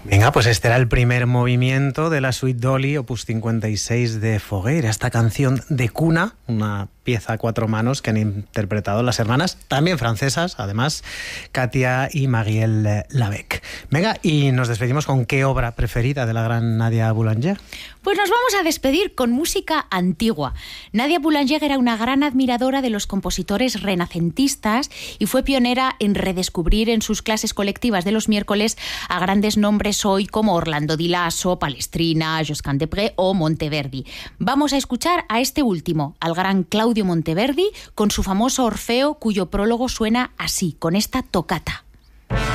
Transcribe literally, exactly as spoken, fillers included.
Venga, pues este era el primer movimiento de la Suite Dolly, opus cincuenta y seis de Foguera, esta canción de cuna, una pieza a cuatro manos que han interpretado las hermanas, también francesas, además, Katia y Marielle Lavec. Venga, y nos despedimos con ¿qué obra preferida de la gran Nadia Boulanger? Pues nos vamos a despedir con música antigua. Nadia Boulanger era una gran admiradora de los compositores renacentistas y fue pionera en redescubrir en sus clases colectivas de los miércoles a grandes nombres hoy como Orlando Di Lasso, Palestrina, Josquin des Prez o Monteverdi. Vamos a escuchar a este último, al gran Claudio Monteverdi, con su famoso Orfeo, cuyo prólogo suena así, con esta tocata.